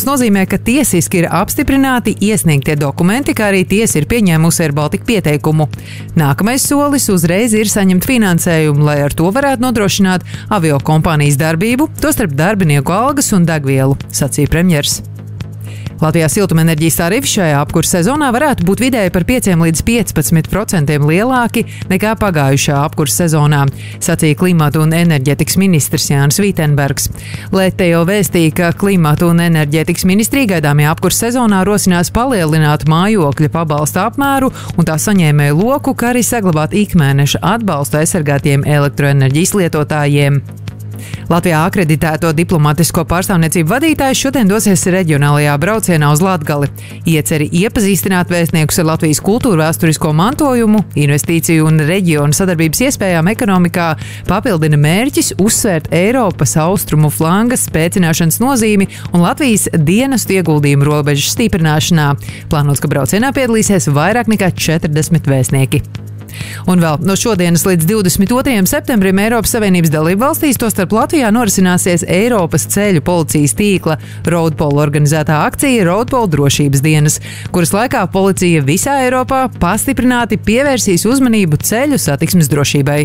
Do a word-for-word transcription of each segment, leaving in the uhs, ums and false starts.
nozīmē, ka tiesiski ir apstiprināti iesniegtie dokumenti, kā arī tiesa ir pieņēmusi Air Baltica pieteikumu. Nākamais solis uzreiz ir saņemt finansējumu, lai ar to varētu nodrošināt avio kompānijas darbību, tostarp darbinieku algas un degvielu, sacīja premjers. Latvijā siltumenerģijas tarifi šajā apkurss sezonā varētu būt vidēji par pieciem līdz piecpadsmit procentiem lielāki nekā pagājušā apkurss sezonā, sacīja klimata un enerģētikas ministrs Jānis Vītenbergs. Lete jau vēstīja, ka klimata un enerģētikas ministrija gaidāmajā apkurss sezonā rosinās palielināt mājokļa pabalsta apmēru un tā saņēmēju loku, kā arī saglabāt ikmēneša atbalstu aizsargātiem elektroenerģijas lietotājiem. Latvijā akreditēto diplomatisko pārstāvniecību vadītājs šodien dosies reģionālajā braucienā uz Latgali. Ieceri iepazīstināt vēstniekus ar Latvijas kultūru vēsturisko mantojumu, investīciju un reģionu sadarbības iespējām ekonomikā, papildina mērķis uzsvērt Eiropas austrumu flangas spēcināšanas nozīmi un Latvijas dienestu ieguldījumu robežu stiprināšanā. Plānots, ka braucienā piedalīsies vairāk nekā četrdesmit vēstnieki. Un vēl no šodienas līdz divdesmit otrajam septembrim Eiropas Savienības dalību valstīs, tostarp Latvijā, norisināsies Eiropas ceļu policijas tīkla Roadpol organizētā akcija Roadpol drošības dienas, kuras laikā policija visā Eiropā pastiprināti pievērsīs uzmanību ceļu satiksmes drošībai.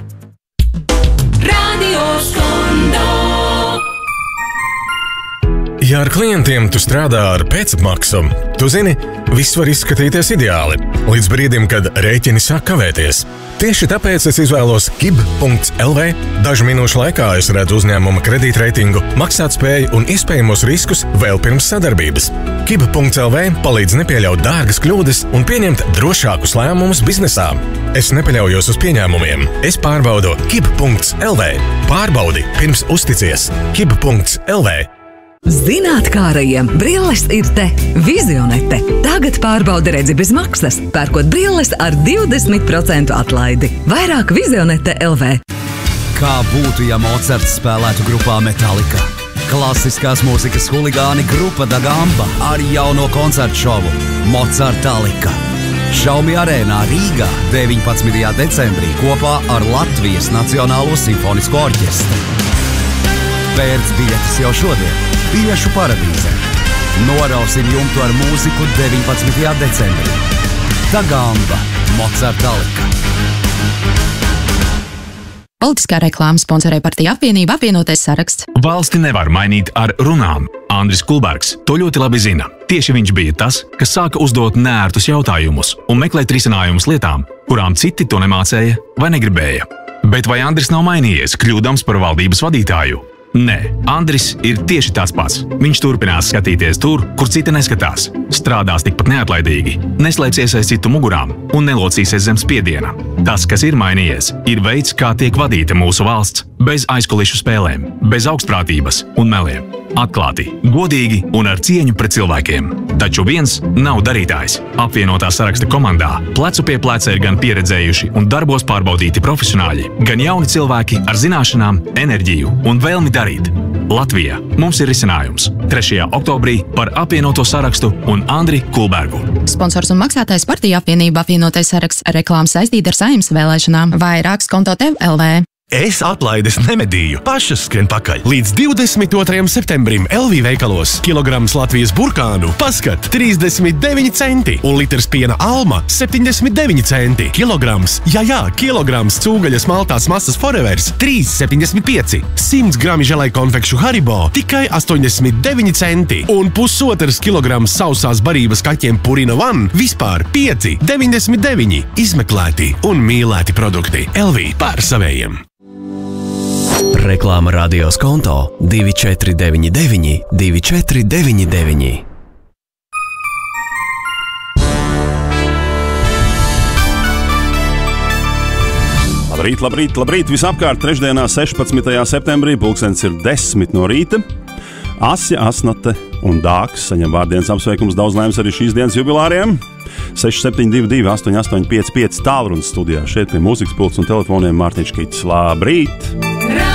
Radio Skondo. Ja ar klientiem tu strādā ar pēcapmaksu, tu zini, viss var izskatīties ideāli, līdz brīdim, kad rēķini sāk kavēties. Tieši tāpēc es izvēlos kib punkts el vē. Dažu minūšu laikā es redzu uzņēmuma kredītreitingu, maksātspēju un iespējamos riskus vēl pirms sadarbības. kib punkts el vē palīdz nepieļaut dārgas kļūdas un pieņemt drošākus lēmumus biznesā. Es nepaļaujos uz pieņēmumiem. Es pārbaudu kib punkts el vē. Pārbaudi pirms uzticies. kib punkts el vē. Zinātkārajiem brilles ir te. Vizionete. Tagad pārbauda redzi bez maksas, pērkot brilles ar divdesmit procentu atlaidi. Vairāk Vizionete el vē. Kā būtu, ja Mocards spēlētu grupā Metallica? Klasiskās mūzikas huligāni grupa Da Gamba ar jauno koncertu šovu Mocartalika. Šaumi arēnā Rīgā deviņpadsmitajā decembrī kopā ar Latvijas Nacionālo simfonisko orķestru. Pērc biļetes jau šodien. Biļešu paradīzē. Norausim jumtu ar mūziku deviņpadsmitajā decembrī. Da Gamba, Mocartalika. Politiskā reklāma sponsorē partija apvienība apvienotais saraksts. Valsti nevar mainīt ar runām. Andris Kulbergs to ļoti labi zina. Tieši viņš bija tas, kas sāka uzdot neērtus jautājumus un meklēt risinājumus lietām, kurām citi to nemācēja vai negribēja. Bet vai Andris nav mainījies, kļūdams par valdības vadītāju? Nē, Andris ir tieši tāds pats. Viņš turpinās skatīties tur, kur citi neskatās. Strādās tikpat neatlaidīgi, neslēpsies aiz citu mugurām un nelocīsies zem spiediena. Tas, kas ir mainījies, ir veids, kā tiek vadīta mūsu valsts, bez aizkulišu spēlēm, bez augstprātības un meliem. Atklāti, godīgi un ar cieņu pret cilvēkiem. Taču viens nav darītājs. Apvienotā saraksta komandā plecu pie pleca ir gan pieredzējuši un darbos pārbaudīti profesionāļi, gan jauni cilvēki ar zināšanām, enerģiju un vēlmi darīt. Latvijā mums ir risinājums. trešajā oktobrī par apvienoto sarakstu un Andri Kulbergu. Sponsors un maksātājs partija apvienība apvienotais saraksts. Reklāma saistīta ar Saeimas vēlēšanām. Vairāks konto tev el vē. Es atlaides nemedīju, pašas skrien pakaļ. Līdz divdesmit otrajam septembrim el vī veikalos kilograms Latvijas burkānu paskat trīsdesmit deviņi centi un litrs piena Alma septiņdesmit deviņi centi. Kilograms, jā jā, kilograms cūgaļas maltās masas Forevers trīs septiņdesmit pieci. simts grami želai konfekšu Haribo tikai astoņdesmit deviņi centi. Un pusotrs kilograms sausās barības kaķiem Purina One vispār pieci deviņdesmit deviņi. Izmeklēti un mīlēti produkti. el vī par savējiem. Reklāma Radio Skondo divi četri deviņi deviņi divi četri deviņi deviņi. Labrīt, labrīt, labrīt visapkārt. Trešdienā sešpadsmitajā septembrī pulkstens ir desmit no rīta. Asja, Asnate un Dāks saņem vārdienas apsveikums, daudz laimes arī šīs dienas jubilāriem. seši septiņi divi divi astoņi astoņi pieci pieci tālrunas studijā. Šeit pie mūzikas pults un telefoniem Mārtiņš Kits. Labrīt!